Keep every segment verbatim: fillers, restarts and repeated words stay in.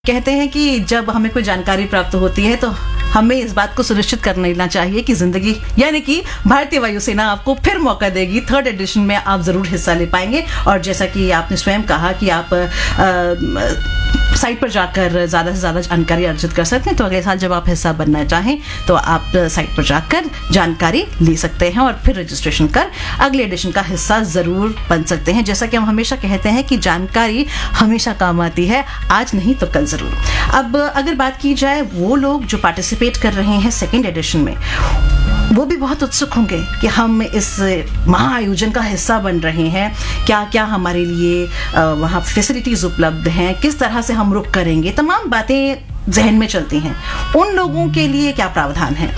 कहते हैं कि जब हमें कोई जानकारी प्राप्त होती है तो हमें इस बात को सुनिश्चित कर लेना चाहिए कि जिंदगी यानी कि भारतीय वायुसेना आपको फिर मौका देगी। थर्ड एडिशन में आप जरूर हिस्सा ले पाएंगे और जैसा कि आपने स्वयं कहा कि आप आ, साइट पर जाकर ज़्यादा से ज़्यादा जानकारी अर्जित कर सकते हैं, तो अगले साल जब आप हिस्सा बनना चाहें तो आप साइट पर जाकर जानकारी ले सकते हैं और फिर रजिस्ट्रेशन कर अगले एडिशन का हिस्सा ज़रूर बन सकते हैं। जैसा कि हम हमेशा कहते हैं कि जानकारी हमेशा काम आती है, आज नहीं तो कल ज़रूर। अब अगर बात की जाए वो लोग जो पार्टिसिपेट कर रहे हैं सेकेंड एडिशन में, वो भी बहुत उत्सुक होंगे कि हम इस महाआयोजन का हिस्सा बन रहे हैं, क्या क्या हमारे लिए वहाँ फैसिलिटीज़ उपलब्ध हैं, किस तरह से हम रुक करेंगे, तमाम बातें जहन में चलती हैं। उन लोगों के लिए क्या प्रावधान है?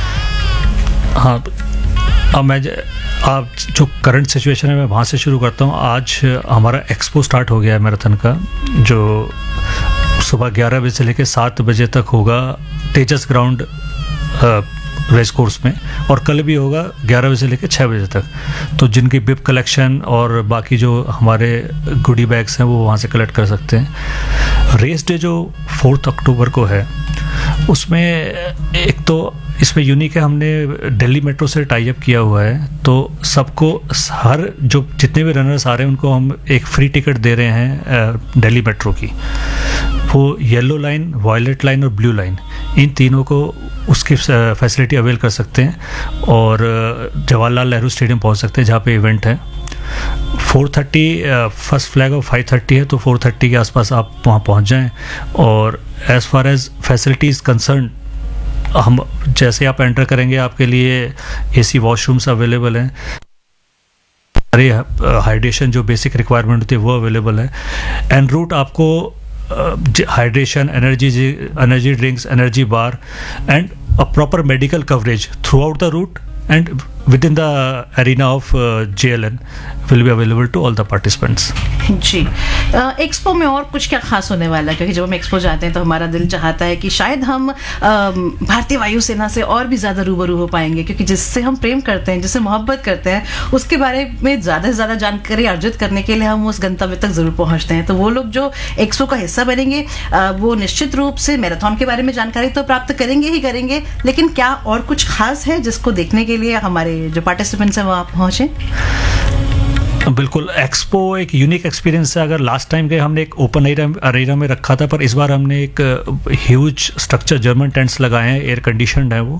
हाँ, अब मैं आप जो करंट सिचुएशन है मैं वहाँ से शुरू करता हूँ। आज हमारा एक्सपो स्टार्ट हो गया है मैराथन का, जो सुबह ग्यारह बजे से लेकर सात बजे तक होगा तेजस ग्राउंड रेस कोर्स में, और कल भी होगा ग्यारह बजे से लेकर छः बजे तक। तो जिनकी बिप कलेक्शन और बाकी जो हमारे गुडी बैग्स हैं वो वहाँ से कलेक्ट कर सकते हैं। रेस डे जो फोर्थ अक्टूबर को है, उसमें एक तो इसमें यूनिक है, हमने दिल्ली मेट्रो से टाई अप किया हुआ है, तो सबको हर जो जितने भी रनर्स आ रहे हैं उनको हम एक फ्री टिकट दे रहे हैं दिल्ली मेट्रो की। वो येलो लाइन, वायलेट लाइन और ब्लू लाइन, इन तीनों को उसकी फैसिलिटी अवेल कर सकते हैं और जवाहरलाल नेहरू स्टेडियम पहुंच सकते हैं जहाँ पे इवेंट है। फोर थर्टी फर्स्ट फ्लैग और फाइव थर्टी है, तो फोर थर्टी के आसपास आप वहाँ पहुँच जाएं। और as far as facilities concern, हम जैसे आप एंटर करेंगे आपके लिए एसी वॉशरूम्स अवेलेबल हैं, सारे हाइड्रेशन जो बेसिक रिक्वायरमेंट होती है वो अवेलेबल है। एंड रूट आपको hydration, energy energy drinks, energy bar and a proper medical coverage through out the root and within the arena of uh, J L N will be available to all the participants. Ji, expo में और कुछ क्या खास होने वाला है? क्योंकि जब हम एक्सपो जाते हैं तो हमारा दिल चाहता है कि शायद हम भारतीय वायुसेना से और भी ज़्यादा रूबरू हो पाएंगे, क्योंकि जिससे हम प्रेम करते हैं, जिससे मोहब्बत करते हैं, उसके बारे में ज़्यादा से ज़्यादा जानकारी अर्जित करने के लिए हम उस गंतव्य तक ज़रूर पहुँचते हैं। तो वो लोग जो एक्सपो का हिस्सा बनेंगे वो निश्चित रूप से मैराथन के बारे में जानकारी तो प्राप्त करेंगे ही करेंगे, लेकिन क्या और कुछ खास है जिसको देखने के लिए हमारे जो पार्टिसिपेंट्स हैं वो आप पहुंचे? बिल्कुल, एक्सपो एक यूनिक एक्सपीरियंस है। अगर लास्ट टाइम के हमने एक ओपन अरेना में रखा था, पर इस बार हमने एक ह्यूज स्ट्रक्चर जर्मन टेंट्स लगाए हैं, एयर कंडीशनड है वो।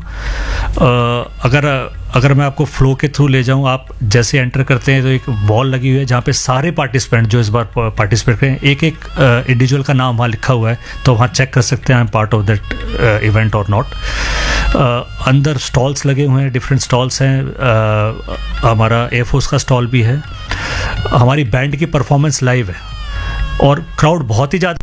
आ, अगर अगर मैं आपको फ्लो के थ्रू ले जाऊं, आप जैसे एंटर करते हैं तो एक वॉल लगी हुई है जहाँ पे सारे पार्टिसिपेंट जो इस बार पार्टिसिपेट करें, एक एक इंडिविजुअल का नाम वहाँ लिखा हुआ है, तो वहाँ चेक कर सकते हैं I am part of that event और नॉट। अंदर स्टॉल्स लगे हुए हैं, डिफरेंट स्टॉल्स हैं, uh, हमारा एयरफोर्स का स्टॉल भी है, हमारी बैंड की परफॉर्मेंस लाइव है और क्राउड बहुत ही ज़्यादा।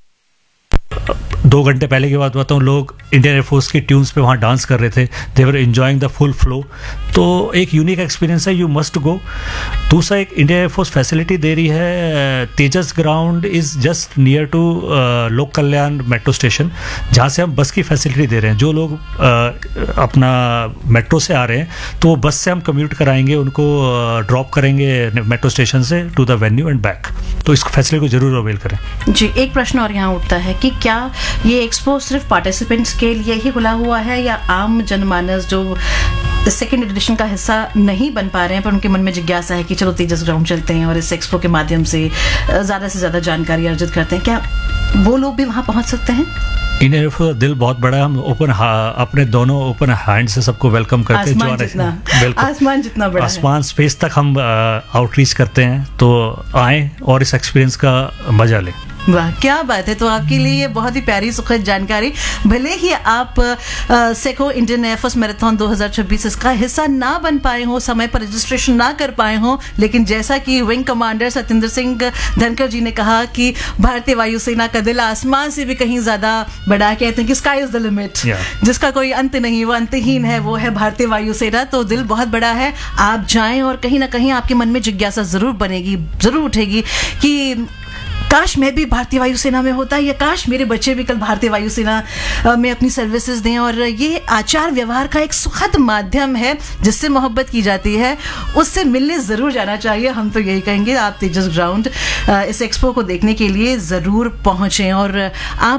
दो घंटे पहले की बात बताऊँ, लोग इंडियन एयरफोर्स की ट्यून्स पे वहाँ डांस कर रहे थे, दे वर एंजॉइंग द फुल फ्लो। तो एक यूनिक एक्सपीरियंस है, यू मस्ट गो। दूसरा, एक इंडियन एयरफोर्स फैसिलिटी दे रही है, तेजस ground is just near to लोक कल्याण मेट्रो स्टेशन, जहाँ से हम बस की फैसिलिटी दे रहे हैं। जो लोग uh, अपना मेट्रो से आ रहे हैं तो वो बस से हम कम्यूट कराएंगे, उनको ड्रॉप uh, करेंगे मेट्रो स्टेशन से to the venue and back. तो इस फैसिलिटी को जरूर अवेल करें। जी, एक प्रश्न और यहाँ उठता है कि क्या ये एक्सपो सिर्फ पार्टिसिपेंट्स के लिए ही खुला हुआ है, या आम जनमानस जो सेकेंड एडिशन का हिस्सा नहीं बन पा रहे हैं पर उनके मन में जिज्ञासा है कि चलो तेजस ग्राउंड चलते हैं और इस एक्सपो के माध्यम से ज़्यादा से ज़्यादा जानकारी अर्जित करते हैं, क्या वो लोग भी वहाँ पहुँच सकते हैं? इंडियन एयरफोर्स दिल बहुत बड़ा है, हम ओपन अपने दोनों ओपन हैंड से सबको वेलकम करते हैं। आसमान जितना, आसमान जितना बड़ा, आसमान स्पेस तक हम आउटरीच करते हैं, तो आएँ और इस एक्सपीरियंस का मजा लें। वाह, क्या बात है। तो आपके लिए ये बहुत ही प्यारी सुखद जानकारी। भले ही आप सेको इंडियन एयरफोर्स मैराथन दो हज़ार छब्बीस इसका हिस्सा ना बन पाए हो, समय पर रजिस्ट्रेशन ना कर पाए हो, लेकिन जैसा कि विंग कमांडर सत्येंद्र सिंह धनखड़ जी ने कहा कि भारतीय वायुसेना का दिल आसमान से भी कहीं ज्यादा बड़ा, कहते हैं कि स्काई इज द लिमिट, जिसका कोई अंत नहीं, वो अंतहीन है, वो है भारतीय वायुसेना। तो दिल बहुत बड़ा है, आप जाएं और कहीं ना कहीं आपके मन में जिज्ञासा जरूर बनेगी, जरूर उठेगी कि काश मैं भी भारतीय वायुसेना में होता, या काश मेरे बच्चे भी कल भारतीय वायुसेना में अपनी सर्विसेज दें। और ये आचार व्यवहार का एक सुखद माध्यम है जिससे मोहब्बत की जाती है, उससे मिलने ज़रूर जाना चाहिए। हम तो यही कहेंगे आप तेजस ग्राउंड इस एक्सपो को देखने के लिए ज़रूर पहुँचें। और आप